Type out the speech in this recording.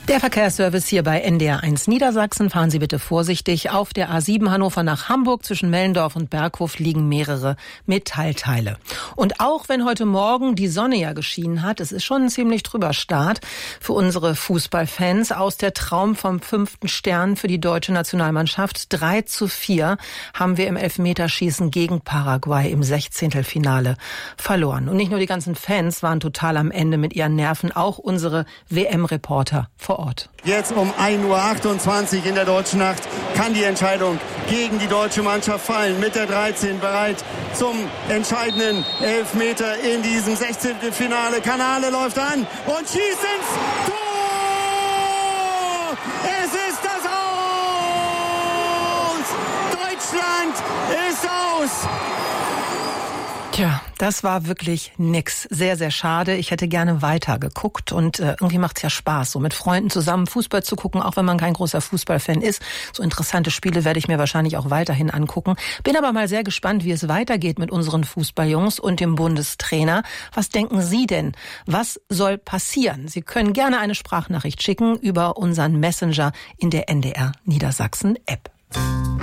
Der Verkehrsservice hier bei NDR1 Niedersachsen. Fahren Sie bitte vorsichtig. Auf der A7 Hannover nach Hamburg zwischen Mellendorf und Berghof liegen mehrere Metallteile. Und auch wenn heute Morgen die Sonne ja geschienen hat, es ist schon ein ziemlich trüber Start für unsere Fußballfans. Aus der Traum vom 5. Stern für die deutsche Nationalmannschaft. 3:4 haben wir im Elfmeterschießen gegen Paraguay im 16. Finale verloren. Und nicht nur die ganzen Fans waren total am Ende mit ihren Nerven, auch unsere WM-Reporter vor Ort. Jetzt um 1:28 Uhr in der deutschen Nacht kann die Entscheidung gegen die deutsche Mannschaft fallen. Mit der 13 bereit zum entscheidenden Elfmeter in diesem 16. Finale. Kanale läuft an und schießt ins Tor! Es ist das Aus! Deutschland ist aus! Tja, das war wirklich nix. Sehr, sehr schade. Ich hätte gerne weiter geguckt und irgendwie macht's ja Spaß, so mit Freunden zusammen Fußball zu gucken, auch wenn man kein großer Fußballfan ist. So interessante Spiele werde ich mir wahrscheinlich auch weiterhin angucken. Bin aber mal sehr gespannt, wie es weitergeht mit unseren Fußballjungs und dem Bundestrainer. Was denken Sie denn? Was soll passieren? Sie können gerne eine Sprachnachricht schicken über unseren Messenger in der NDR Niedersachsen App.